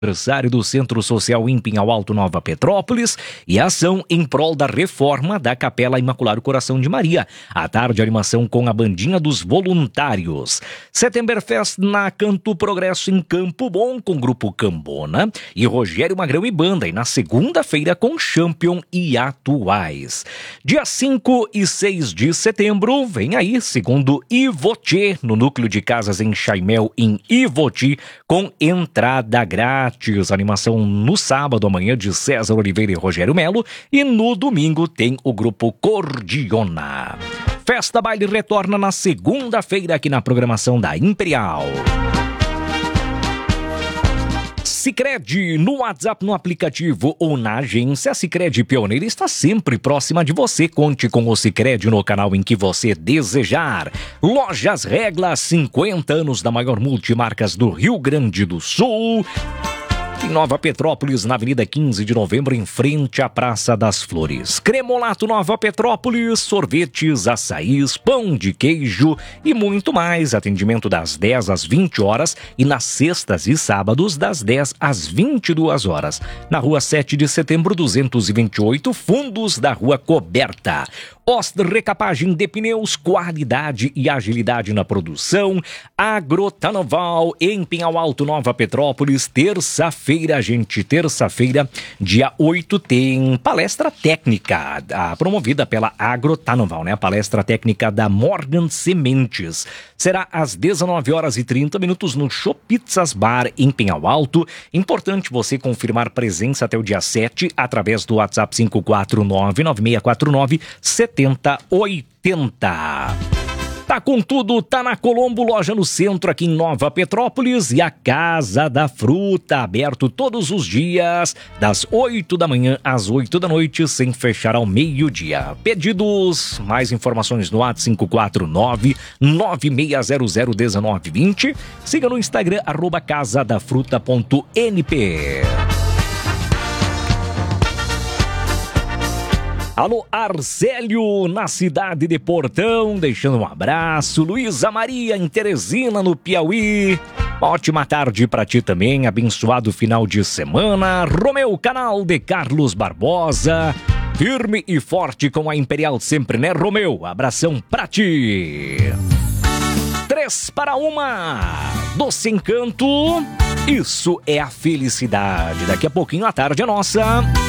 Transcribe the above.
Aniversário do Centro Social em Pinhal Alto, Nova Petrópolis, e a ação em prol da reforma da Capela Imaculado Coração de Maria. À tarde, animação com a Bandinha dos Voluntários. Setembro-Fest na Canto Progresso em Campo Bom, com Grupo Cambona e Rogério Magrão e Banda. E na segunda-feira com Champion e Atuais. Dia 5 e 6 de setembro, vem aí, segundo Ivoti, no Núcleo de Casas em Chaimel, em Ivoti, com entrada grátis. Animação no sábado, amanhã, de César Oliveira e Rogério Melo. E no domingo tem o Grupo Cordiona. Festa Baile retorna na segunda-feira aqui na programação da Imperial. Sicredi, no WhatsApp, no aplicativo ou na agência. A Sicredi Pioneira está sempre próxima de você. Conte com o Sicredi no canal em que você desejar. Lojas Regla, 50 anos da maior multimarcas do Rio Grande do Sul. Em Nova Petrópolis, na Avenida 15 de Novembro, em frente à Praça das Flores. Cremolato Nova Petrópolis, sorvetes, açaís, pão de queijo e muito mais. Atendimento das 10 às 20 horas e nas sextas e sábados das 10 às 22 horas. Na Rua 7 de Setembro, 228, fundos da Rua Coberta. Ost Recapagem de Pneus, qualidade e agilidade na produção. Agrotanoval, em Pinhal Alto, Nova Petrópolis. Terça-feira, terça-feira, dia 8, tem palestra técnica promovida pela Agrotanoval, né? A palestra técnica da Morgan Sementes. Será às 19h30 no Chopizzas Bar, em Pinhal Alto. Importante você confirmar presença até o dia 7 através do WhatsApp 549-9649-7080. Tá com tudo, tá na Colombo, loja no centro aqui em Nova Petrópolis, e a Casa da Fruta, aberto todos os dias, das 8 da manhã às 8 da noite, sem fechar ao meio-dia. Pedidos, mais informações no WhatsApp 549-9600-1920. Siga no Instagram, @casadafruta.np. Alô, Arcélio, na cidade de Portão, deixando um abraço. Luísa Maria, em Teresina, no Piauí. Ótima tarde pra ti também, abençoado final de semana. Romeu, canal de Carlos Barbosa. Firme e forte com a Imperial sempre, né, Romeu? Abração pra ti. 3 para 1. Doce Encanto. Isso é a felicidade. Daqui a pouquinho a tarde é nossa.